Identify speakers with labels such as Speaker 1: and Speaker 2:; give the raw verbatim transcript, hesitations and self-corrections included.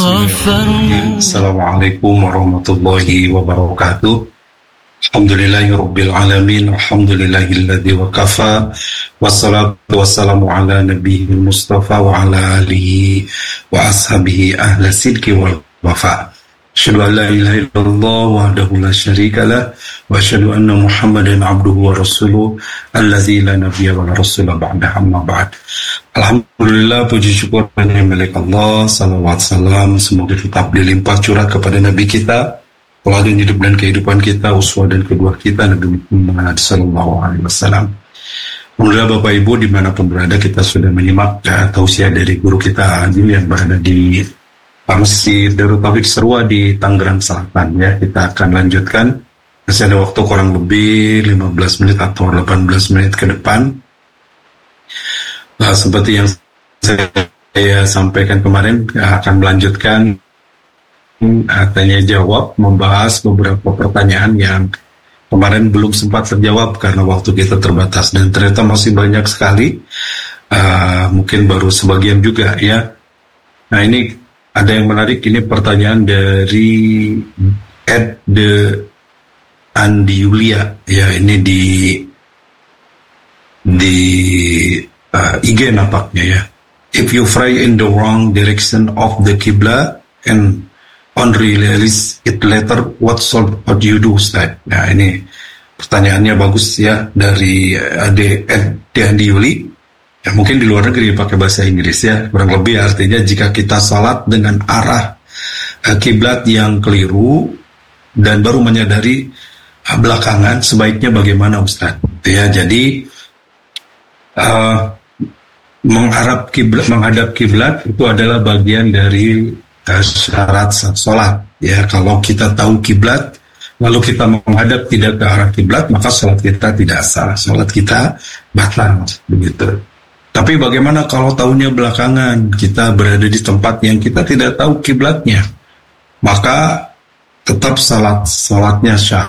Speaker 1: Bismillahirrahmanirrahim. Assalamualaikum warahmatullahi wabarakatuh. Alhamdulillahirabbil alamin. Alhamdulillahilladzi wa kafa. Wassalatu wassalamu ala nabiyil mustafa wa ala alihi wa ashabihi ahla sidqi wal wafa. Asyhadu an la ilaha illallah wahdahu la syarikalah wa asyhadu anna Muhammadan abduhu wa rasuluh allazi la nabiyya wa la rasula ba'da, amma ba'd. Alhamdulillah, puji syukur hanya milik Allah. Salawat salam semoga tetap dilimpah curah kepada Nabi kita, teladan hidup dan kehidupan kita, uswah dan kedua kita, Nabi Muhammad sallallahu alaihi wasallam. Alhamdulillah, Bapak Ibu dimanapun berada, kita sudah menyimak ya, tausiah dari guru kita Azim yang berada di Masjid Darut Tauhid Serua di Tangerang Selatan ya. Kita akan lanjutkan, masih ada waktu kurang lebih lima belas menit atau delapan belas menit ke depan. Nah, seperti yang saya sampaikan kemarin, akan melanjutkan uh, tanya jawab, membahas beberapa pertanyaan yang kemarin belum sempat terjawab karena waktu kita terbatas, dan ternyata masih banyak sekali, uh, mungkin baru sebagian juga ya. Nah, ini ada yang menarik, ini pertanyaan dari Ed de Andi Yulia ya, ini di di uh, I G nampaknya ya. If you fly in the wrong direction of the Qibla and on realize it later, what sort what do you do, Ustaz? Nah, ini pertanyaannya bagus ya, dari Ade Ed de Andi Yuli. Ya, mungkin di luar negeri pakai bahasa Inggris ya. Kurang lebih artinya, jika kita salat dengan arah uh, kiblat yang keliru dan baru menyadari uh, belakangan, sebaiknya bagaimana, Ustaz? Ya, jadi uh, menghadap kiblat, menghadap kiblat itu adalah bagian dari uh, syarat salat. Ya, kalau kita tahu kiblat lalu kita menghadap tidak ke arah kiblat, maka salat kita tidak sah, salat kita batal, begitu. Tapi bagaimana kalau tahunya belakangan, kita berada di tempat yang kita tidak tahu kiblatnya, maka tetap salat salatnya syah,